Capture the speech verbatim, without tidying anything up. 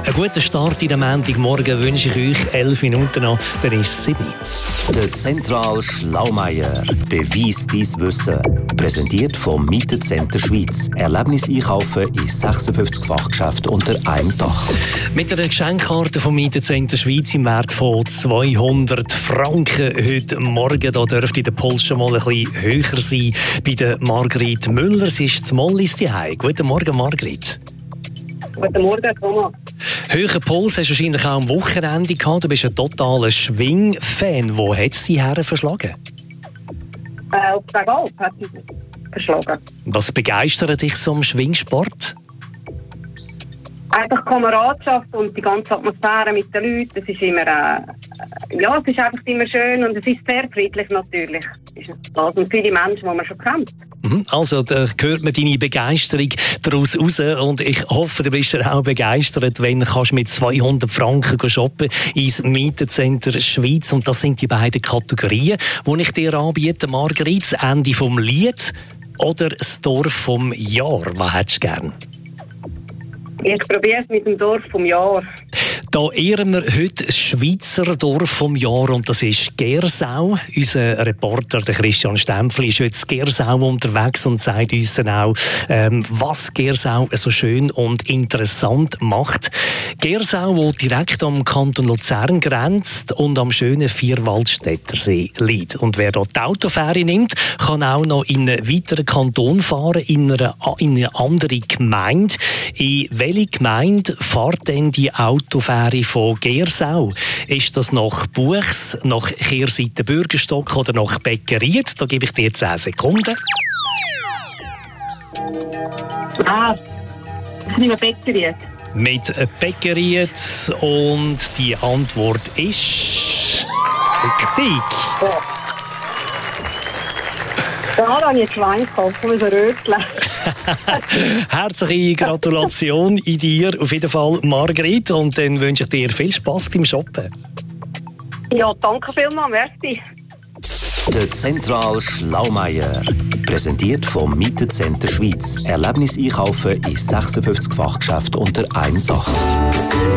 Einen guten Start in den Montagmorgen wünsche ich euch. Elf Minuten noch, dann ist es sieben. Der Zentral Schlaumeier. Beweis dein Wissen. Präsentiert vom Mietencenter Schweiz. Erlebnis einkaufen in sechsundfünfzig Fachgeschäften unter einem Dach. Mit einer Geschenkkarte vom Mietencenter Schweiz im Wert von zweihundert Franken heute Morgen. Da dürfte der Puls schon mal ein bisschen höher sein. Bei der Margrit Müller. Sie ist zu Mollis zu Hause. Guten Morgen, Margrit. Guten Morgen, Thomas. Höherer Puls hast du wahrscheinlich auch am Wochenende gehabt. Du bist ein totaler Schwing-Fan. Wo hat es dich her verschlagen? Äh, auf der Golf hat sie verschlagen. Was begeistert dich so am Schwingsport? Einfach die Kameradschaft und die ganze Atmosphäre mit den Leuten. Das ist immer, äh, ja, es ist einfach immer schön und es ist sehr friedlich natürlich. Das sind viele Menschen, die man schon kennt. Also, da hört man deine Begeisterung daraus raus und ich hoffe, du bist auch begeistert, wenn du mit zweihundert Franken shoppen ins Mietencenter Schweiz. Und das sind die beiden Kategorien, die ich dir anbiete. Margrit, das Ende vom Lied oder das Dorf vom Jahr? Was hättest du gern? Ich probiere es mit dem Dorf vom Jahr. Da ehren wir heute das Schweizer Dorf vom Jahr und das ist Gersau. Unser Reporter, der Christian Stempfli, ist heute in Gersau unterwegs und sagt uns dann auch, ähm, was Gersau so schön und interessant macht. Gersau, wo direkt am Kanton Luzern grenzt und am schönen Vierwaldstättersee liegt. Und wer dort die Autofähre nimmt, kann auch noch in einen weiteren Kanton fahren, in eine, in eine andere Gemeinde. In welche Gemeinde fährt denn die Autofähre von Gersau? Ist das nach Buchs, nach Kehrseiten-Bürgerstock oder nach Beckeried? Da gebe ich dir zehn Sekunden. Ah, ich nehme Beckeried. Mit Beckeried und die Antwort ist richtig. Oh. Da habe ich einen Schweinkopf und ein Rötchen. Herzliche Gratulation in dir, auf jeden Fall, Margrit. Und dann wünsche ich dir viel Spass beim Shoppen. Ja, danke vielmals, merci. Der Zentral Schlaumeier. Präsentiert vom Mietencenter Schweiz. Erlebnis einkaufen in sechsundfünfzig Fachgeschäften unter einem Dach.